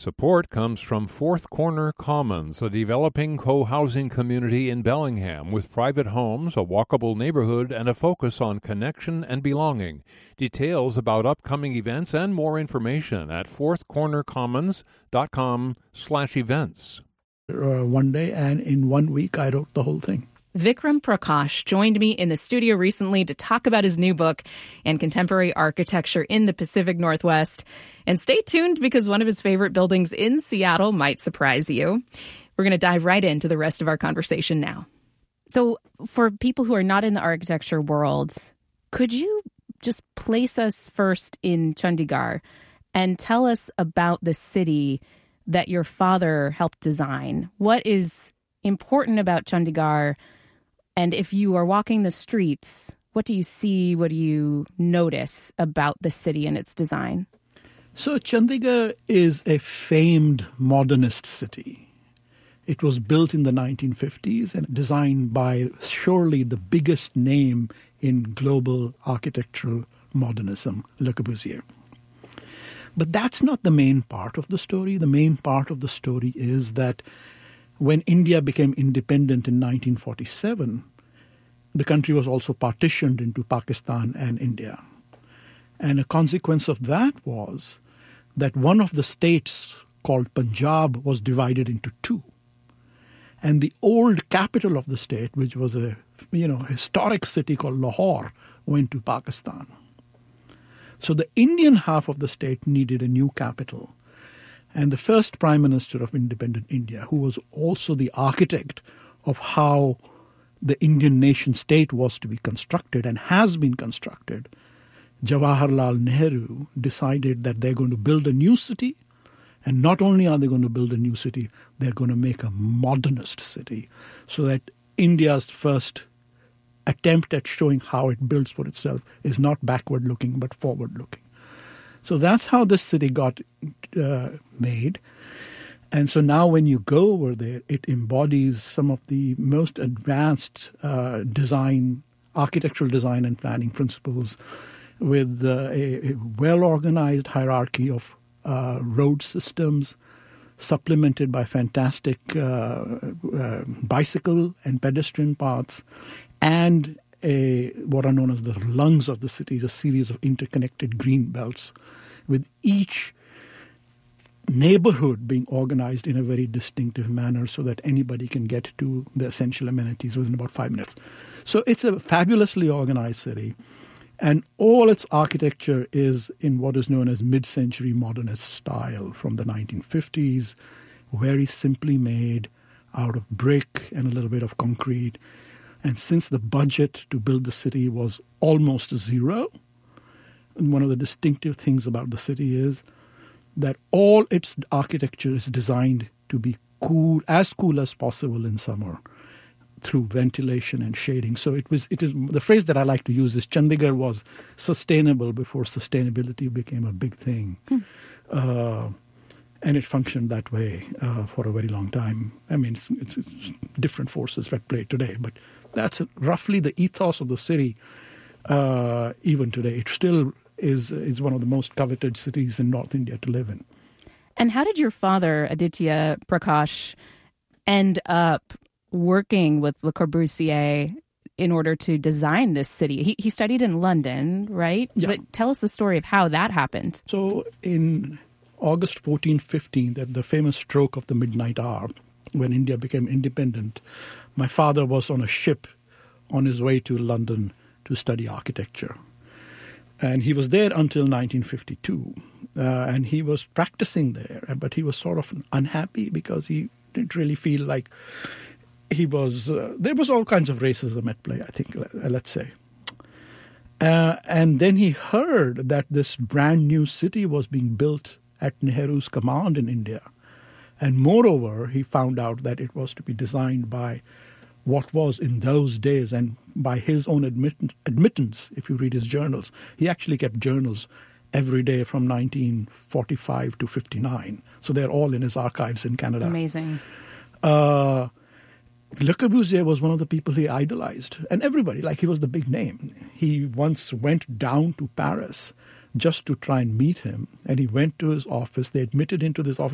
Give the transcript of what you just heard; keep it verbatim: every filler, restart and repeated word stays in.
Support comes from Fourth Corner Commons, a developing co-housing community in Bellingham with private homes, a walkable neighborhood, and a focus on connection and belonging. Details about upcoming events and more information at fourthcornercommons.com slash events. Uh, one day, and in one week, I wrote the whole thing. Vikram Prakash joined me in the studio recently to talk about his new book and contemporary architecture in the Pacific Northwest. And stay tuned because one of his favorite buildings in Seattle might surprise you. We're going to dive right into the rest of our conversation now. So for people who are not in the architecture world, could you just place us first in Chandigarh and tell us about the city that your father helped design? What is important about Chandigarh? And if you are walking the streets, what do you see, what do you notice about the city and its design? So Chandigarh is a famed modernist city. It was built in the nineteen fifties and designed by surely the biggest name in global architectural modernism, Le Corbusier. But that's not the main part of the story. The main part of the story is that when India became independent in nineteen forty-seven, the country was also partitioned into Pakistan and India. And a consequence of that was that one of the states, called Punjab, was divided into two. And the old capital of the state, which was a you know historic city called Lahore, went to Pakistan. So the Indian half of the state needed a new capital. And the first Prime Minister of independent India, who was also the architect of how the Indian nation state was to be constructed and has been constructed, Jawaharlal Nehru decided that they're going to build a new city. And not only are they going to build a new city, they're going to make a modernist city so that India's first attempt at showing how it builds for itself is not backward-looking but forward-looking. So that's how this city got uh, made. And so now when you go over there, it embodies some of the most advanced uh, design, architectural design and planning principles with uh, a, a well-organized hierarchy of uh, road systems supplemented by fantastic uh, uh, bicycle and pedestrian paths and A, what are known as the lungs of the city, a series of interconnected green belts, with each neighborhood being organized in a very distinctive manner so that anybody can get to the essential amenities within about five minutes. So it's a fabulously organized city, and all its architecture is in what is known as mid-century modernist style from the nineteen fifties, very simply made out of brick and a little bit of concrete. And since the budget to build the city was almost zero, one of the distinctive things about the city is that all its architecture is designed to be cool, as cool as possible in summer, through ventilation and shading. So it was. It is the phrase that I like to use is Chandigarh was sustainable before sustainability became a big thing. Hmm. Uh, And it functioned that way uh, for a very long time. I mean, it's, it's, it's different forces at play today, but that's roughly the ethos of the city uh, even today. It still is is one of the most coveted cities in North India to live in. And how did your father, Aditya Prakash, end up working with Le Corbusier in order to design this city? He, he studied in London, right? Yeah. But tell us the story of how that happened. So in August fourteen fifteen, at the famous stroke of the midnight hour, when India became independent, my father was on a ship on his way to London to study architecture. And he was there until nineteen fifty-two. Uh, and he was practicing there, but he was sort of unhappy because he didn't really feel like he was... Uh, there was all kinds of racism at play, I think, let's say. Uh, and then he heard that this brand new city was being built at Nehru's command in India. And moreover, he found out that it was to be designed by what was in those days, and by his own admit- admittance, if you read his journals. He actually kept journals every day from nineteen forty-five to fifty-nine. So they're all in his archives in Canada. Amazing. Uh, Le Corbusier was one of the people he idolized. And everybody, like he was the big name. He once went down to Paris just to try and meet him. And he went to his office. They admitted him to this office.